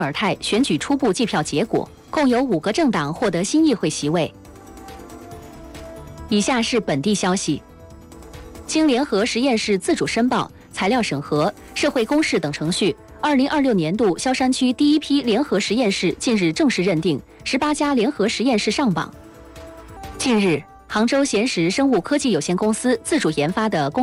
尔泰选举初步计票结果，共有5个政党获得新议会席位。以下是本地消息：经联合实验室自主申报、材料审核、社会公示等程序，2026年度萧山区第一批联合实验室近日正式认定，18家联合实验室上榜。近日，杭州贤实生物科技有限公司自主研发的